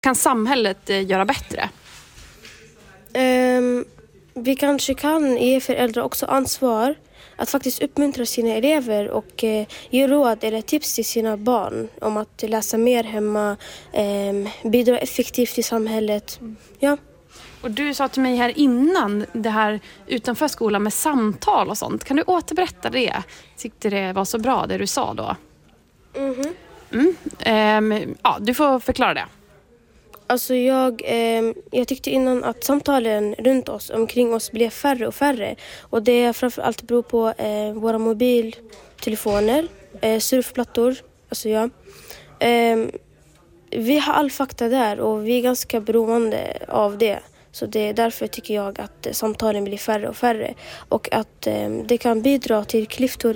kan samhället göra bättre? Vi kanske kan ge föräldrar också ansvar att faktiskt uppmuntra sina elever och ge råd eller tips till sina barn om att läsa mer hemma, bidra effektivt i samhället. Ja. Och du sa till mig här innan det här utanför skolan med samtal och sånt. Kan du återberätta det? Tyckte det var så bra det du sa då? Du får förklara det. Alltså jag tyckte innan att samtalen runt oss, omkring oss, blev färre och färre. Och det framförallt beror på våra mobiltelefoner, surfplattor. Alltså vi har all fakta där och vi är ganska beroende av det. Så det är därför tycker jag att samtalen blir färre och färre. Och att det kan bidra till klyftor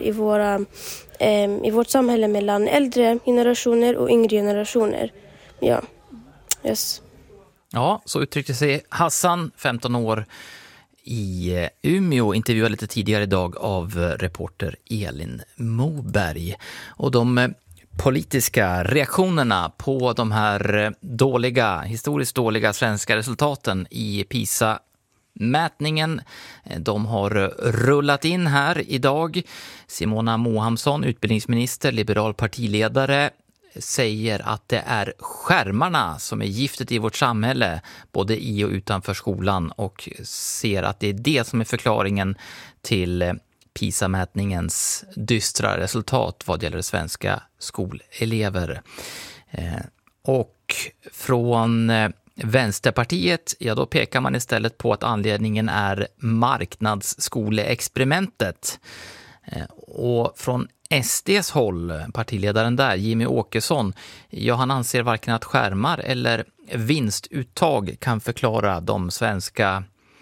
i vårt samhälle mellan äldre generationer och yngre generationer. Ja. Yes. Ja, så uttryckte sig Hassan, 15 år, i Umeå, intervjuad lite tidigare idag av reporter Elin Moberg. Och de politiska reaktionerna på de här historiskt dåliga svenska resultaten i PISA-mätningen, de har rullat in här idag. Simona Mohamsson, utbildningsminister, liberal partiledare, säger att det är skärmarna som är giftet i vårt samhälle, både i och utanför skolan, och ser att det är det som är förklaringen till PISA-mätningens dystra resultat vad gäller svenska skolelever. Och från Vänsterpartiet, då pekar man istället på att anledningen är marknadsskoleexperimentet. Och från SDs håll, partiledaren där, Jimmy Åkesson, han anser varken att skärmar eller vinstuttag kan förklara de svenska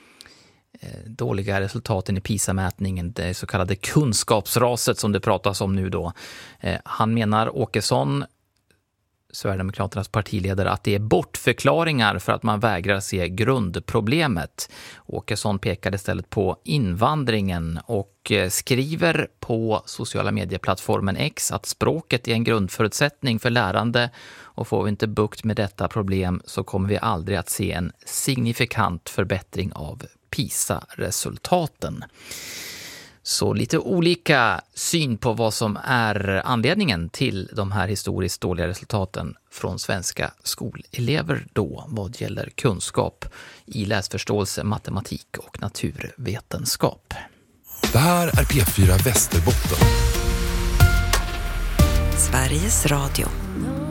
dåliga resultaten i PISA-mätningen, det så kallade kunskapsraset som det pratas om nu då. Han menar, Åkesson, Sverigedemokraternas partiledare, att det är bortförklaringar för att man vägrar se grundproblemet. Åkesson pekade istället på invandringen och skriver på sociala medieplattformen X att språket är en grundförutsättning för lärande, och får vi inte bukt med detta problem så kommer vi aldrig att se en signifikant förbättring av PISA-resultaten. Så lite olika syn på vad som är anledningen till de här historiskt dåliga resultaten från svenska skolelever då vad gäller kunskap i läsförståelse, matematik och naturvetenskap. Det här är P4 Västerbotten. Sveriges Radio.